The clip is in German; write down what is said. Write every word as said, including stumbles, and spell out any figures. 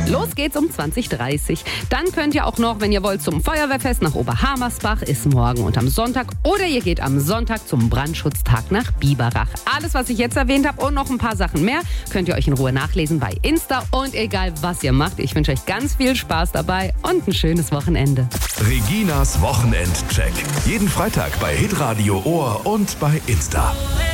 Los geht's um zwanzig Uhr dreißig. Dann könnt ihr auch noch, wenn ihr wollt, zum Feuerwehrfest nach Oberhammersbach, ist morgen und am Sonntag. Oder ihr geht am Sonntag zum Brandschutztag nach Biberach. Alles, was ich jetzt erwähnt habe und noch ein paar Sachen mehr, könnt ihr euch in Ruhe nachlesen bei Insta. Und egal, was ihr macht, ich wünsche euch ganz viel Spaß dabei und ein schönes Wochenende. Reginas Wochenendcheck. Jeden Freitag bei Hitradio Ohr und bei Insta.